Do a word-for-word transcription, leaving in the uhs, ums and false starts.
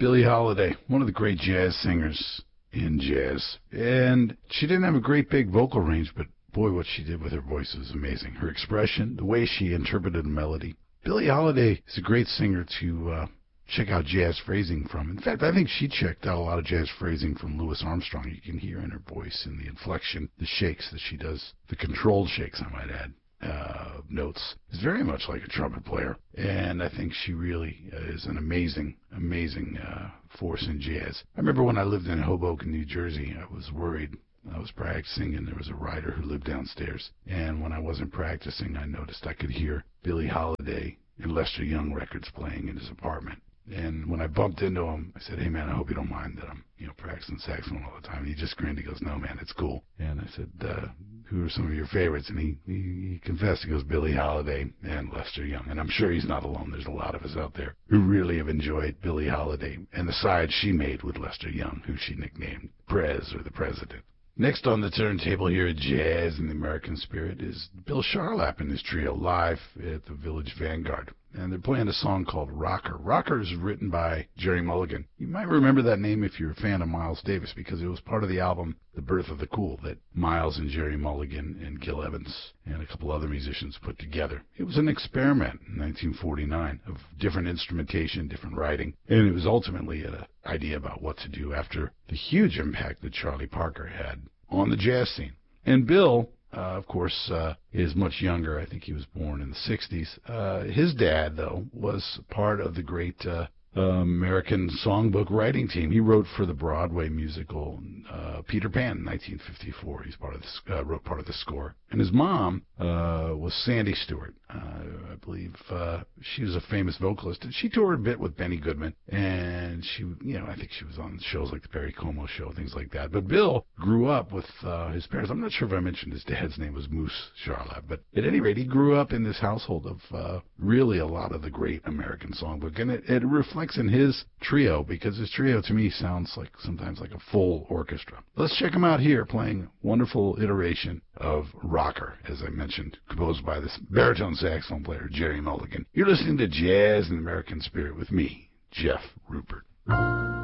Billie Holiday, one of the great jazz singers in jazz. And she didn't have a great big vocal range, but boy, what she did with her voice was amazing. Her expression, the way she interpreted a melody. Billie Holiday is a great singer to uh, check out jazz phrasing from. In fact, I think she checked out a lot of jazz phrasing from Louis Armstrong. You can hear in her voice and the inflection, the shakes that she does, the controlled shakes, I might add. Uh, notes is very much like a trumpet player, and I think she really uh, is an amazing, amazing uh, force in jazz. I remember when I lived in Hoboken, New Jersey, I was worried. I was practicing, and there was a writer who lived downstairs, and when I wasn't practicing, I noticed I could hear Billie Holiday and Lester Young records playing in his apartment. And when I bumped into him, I said, "Hey, man, I hope you don't mind that I'm, you know, practicing saxophone all the time." And he just grinned. He goes, "No, man, it's cool." And I said, uh, "Who are some of your favorites?" And he, he, he confessed. He goes, "Billie Holiday and Lester Young." And I'm sure he's not alone. There's a lot of us out there who really have enjoyed Billie Holiday and the side she made with Lester Young, who she nicknamed Prez, or the President. Next on the turntable here at Jazz in the American Spirit is Bill Charlap and his trio live at the Village Vanguard. And they're playing a song called Rocker. Rocker is written by Jerry Mulligan. You might remember that name if you're a fan of Miles Davis, because it was part of the album The Birth of the Cool that Miles and Jerry Mulligan and Gil Evans and a couple other musicians put together. It was an experiment in nineteen forty-nine of different instrumentation, different writing, and it was ultimately an idea about what to do after the huge impact that Charlie Parker had on the jazz scene. And Bill, Uh, of course, uh, is much younger. I think he was born in the sixties. Uh, his dad, though, was part of the great uh, uh, American songbook writing team. He wrote for the Broadway musical uh, Peter Pan in nineteen fifty-four. He's part of the, uh, wrote part of the score. And his mom uh, was Sandy Stewart. Uh, I believe uh, she was a famous vocalist. And she toured a bit with Benny Goodman. And she, you know, I think she was on shows like the Perry Como Show, things like that. But Bill grew up with uh, his parents. I'm not sure if I mentioned his dad's name was Moose Charlap. But at any rate, he grew up in this household of uh, really a lot of the great American songbook. And it, it reflects in his trio, because his trio to me sounds like sometimes like a full orchestra. Let's check him out here playing wonderful iteration of Rocker, as I mentioned, composed by this baritone saxophone player, Jerry Mulligan. You're listening to Jazz in the American Spirit with me, Jeff Rupert.